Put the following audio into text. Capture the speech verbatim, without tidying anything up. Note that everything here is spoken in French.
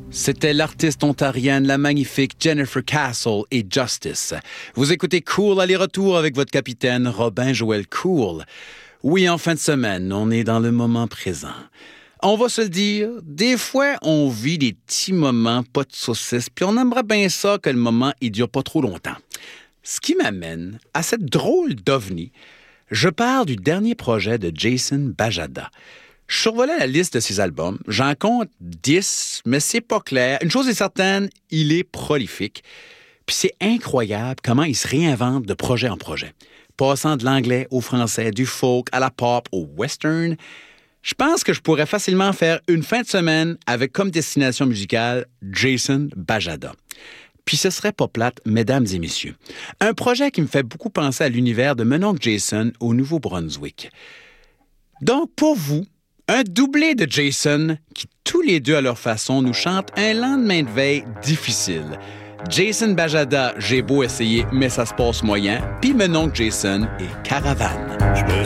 C'était l'artiste ontarienne, la magnifique Jennifer Castle et Justice. Vous écoutez Cool aller-retour avec votre capitaine Robin-Joël Cool. Oui, en fin de semaine, on est dans le moment présent. On va se le dire, des fois, on vit des petits moments pas de saucisse, puis on aimerait bien ça que le moment il dure pas trop longtemps. Ce qui m'amène à cette drôle d'ovni. Je parle du dernier projet de Jason Bajada. Je survolais la liste de ses albums. J'en compte dix, mais c'est pas clair. Une chose est certaine, il est prolifique. Puis c'est incroyable comment il se réinvente de projet en projet. Passant de l'anglais au français, du folk à la pop au western, je pense que je pourrais facilement faire une fin de semaine avec comme destination musicale Jason Bajada. Puis ce serait pas plate, mesdames et messieurs. Un projet qui me fait beaucoup penser à l'univers de mon oncle Jason au Nouveau-Brunswick. Donc, pour vous, un doublé de Jason qui, tous les deux à leur façon, nous chantent un lendemain de veille difficile. Jason Bajada, j'ai beau essayer, mais ça se passe moyen. Puis mon oncle Jason et Caravane. Je me